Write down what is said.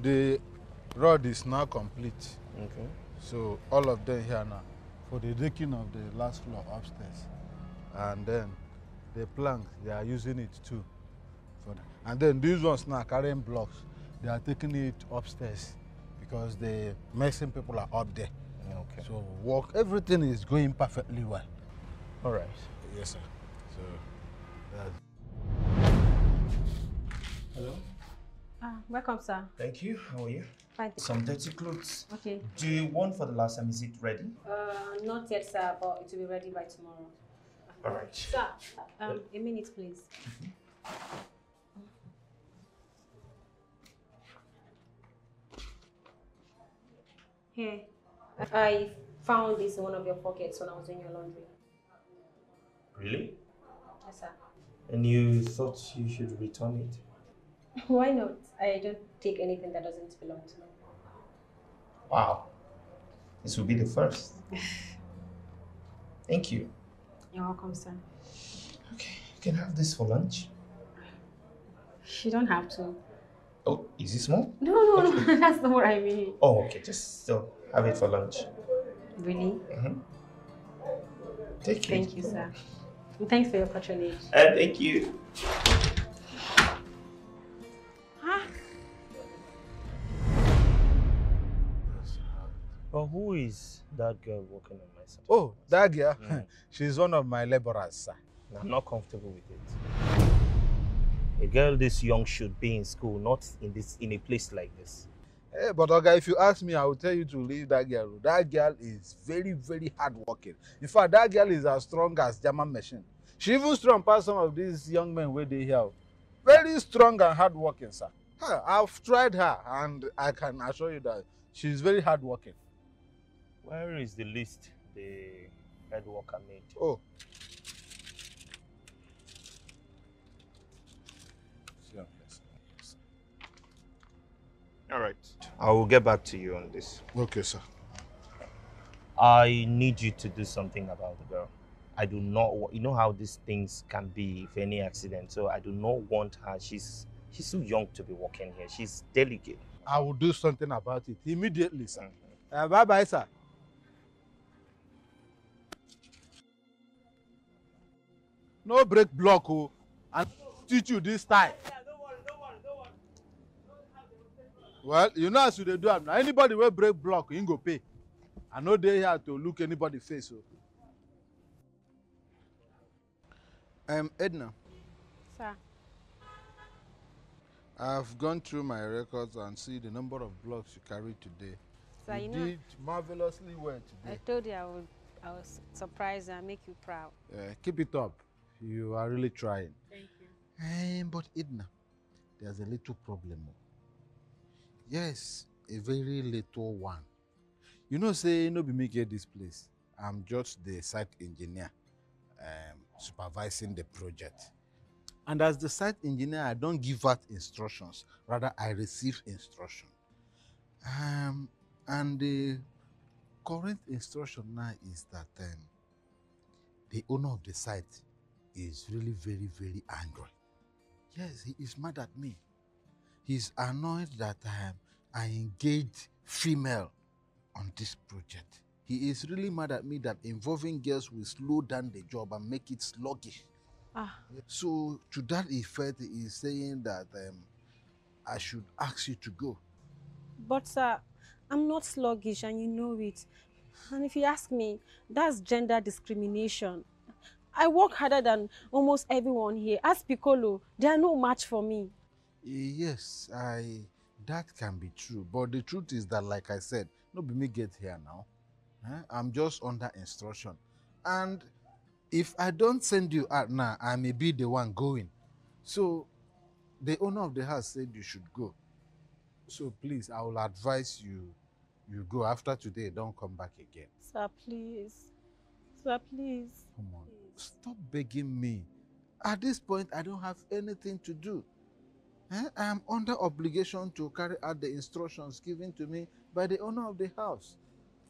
The road is now complete. Okay. So all of them here now for the decking of the last floor upstairs. And then the plank, they are using it too. And then these ones now carrying blocks, they are taking it upstairs because the mason people are up there. Okay. So everything is going perfectly well. All right. Yes, sir. So that's... Hello. Welcome, sir. Thank you. How are you? Fine. Some dirty clothes. Okay. Do you want for the last time? Is it ready? Not yet, sir, but it will be ready by tomorrow. All right. Sir, a minute, please. Here, I found this in one of your pockets when I was doing your laundry. Really? Yes, sir. And you thought you should return it? Why not? I don't take anything that doesn't belong to me. Wow. This will be the first. Thank you. You're welcome, sir. Okay, you can have this for lunch. You don't have to. Oh, is it small? No, that's not what I mean. Oh, okay, just still have it for lunch. Really? Take it. Thank you, sir. And thanks for your patronage. Thank you. Well, who is that girl working on my side? Oh, that girl? She's one of my laborers, sir. I'm not comfortable with it. A girl this young should be in school, not in a place like this. Hey, but Oga, if you ask me, I will tell you to leave that girl. That girl is very, very hardworking. In fact, that girl is as strong as German machine. She even strong past some of these young men where they here. Very strong and hardworking, sir. I've tried her, and I can assure you that she's very hardworking. Where is the list the head worker made? Oh. All right. I will get back to you on this. Okay, sir. I need you to do something about the girl. I do not want, you know how these things can be if any accident. So I do not want her. She's too young to be working here. She's delicate. I will do something about it immediately, sir. Bye-bye, sir. No break block, oh. I'll teach you this time. Well, you know as you do am now. Anybody will break block, you go pay. I know they here to look anybody face. Edna. Sir. I've gone through my records and see the number of blocks you carried today. Sir, you did marvelously well today. I told you I was surprised and make you proud. Keep it up. You are really trying. Thank you. But Edna, there's a little problem. Yes, a very little one. You know, say, no be me get this place. I'm just the site engineer supervising the project. And as the site engineer, I don't give out instructions. Rather, I receive instruction. And the current instruction now is that the owner of the site is really very, very angry. Yes, he is mad at me. He's annoyed that I engaged female on this project. He is really mad at me that involving girls will slow down the job and make it sluggish. So to that effect, he is saying that I should ask you to go. But sir, I'm not sluggish and you know it. And if you ask me, that's gender discrimination. I work harder than almost everyone here. Ask Piccolo, they are no match for me. Yes, that can be true. But the truth is that, like I said, nobody me get here now. I'm just under instruction. And if I don't send you out now, I may be the one going. So the owner of the house said you should go. So please, I will advise you go. After today, don't come back again. Sir, please. Sir, please. Come on. Stop begging me. At this point, I don't have anything to do. I am under obligation to carry out the instructions given to me by the owner of the house.